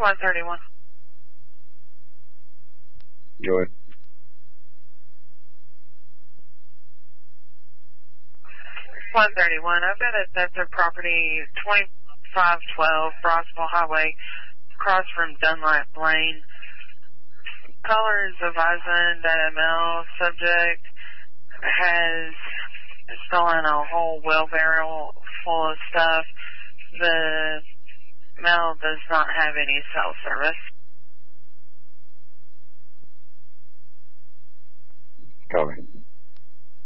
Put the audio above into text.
131. Go ahead. 131. I've got a theft of property 2512 Brosville Highway, across from Dunlap Lane. Colors of Eisen.ml. Subject has stolen a whole wheelbarrow full of stuff. The mail does not have any cell service.